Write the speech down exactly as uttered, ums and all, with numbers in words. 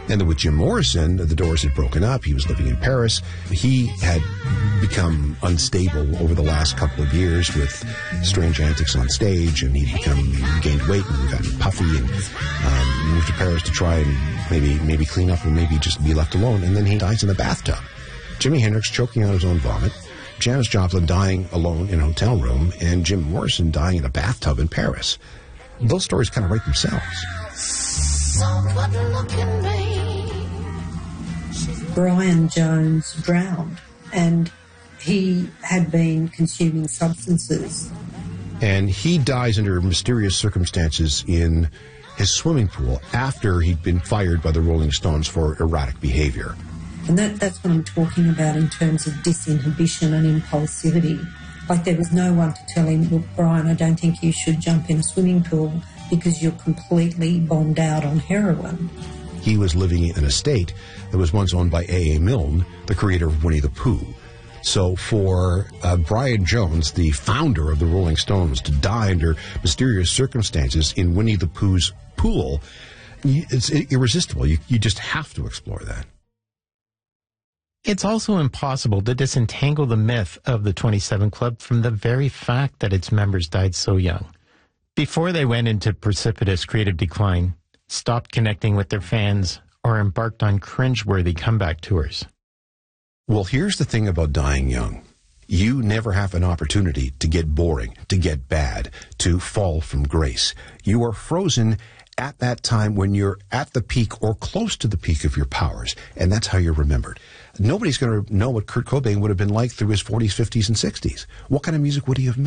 And then with Jim Morrison, the Doors had broken up. He was living in Paris. He had become unstable over the last couple of years with strange antics on stage, and he'd become he gained weight and gotten puffy, and um, moved to Paris to try and maybe maybe clean up or maybe just be left alone. And then he dies in the bathtub. Jimi Hendrix choking on his own vomit, Janis Joplin dying alone in a hotel room, and Jim Morrison dying in a bathtub in Paris. Those stories kind of write themselves. Brian Jones drowned, and he had been consuming substances. And he dies under mysterious circumstances in his swimming pool after he'd been fired by the Rolling Stones for erratic behavior. And that, that's what I'm talking about in terms of disinhibition and impulsivity. Like, there was no one to tell him, look, Brian, I don't think you should jump in a swimming pool because you're completely bombed out on heroin. He was living in a state that was once owned by A A. Milne, the creator of Winnie the Pooh. So for uh, Brian Jones, the founder of the Rolling Stones, to die under mysterious circumstances in Winnie the Pooh's pool, it's irresistible. You, you just have to explore that. It's also impossible to disentangle the myth of the twenty-seven Club from the very fact that its members died so young. Before they went into precipitous creative decline, stopped connecting with their fans, or embarked on cringeworthy comeback tours. Well, here's the thing about dying young. You never have an opportunity to get boring, to get bad, to fall from grace. You are frozen at that time when you're at the peak or close to the peak of your powers, and that's how you're remembered. Nobody's going to know what Kurt Cobain would have been like through his forties, fifties, and sixties. What kind of music would he have made?